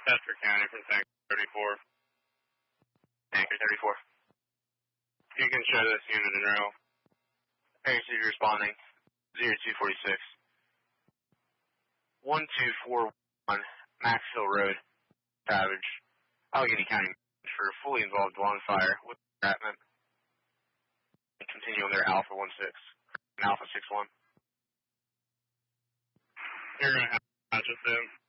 Chester County from Tank 34. Tanker 34. You can show this unit in row. Agency responding. 0246. 1241 Maxville Road, Savage, Allegheny County for a fully involved wildfire with entrapment. And continue on their Alpha 16 and Alpha 61. You're going to have to match with them.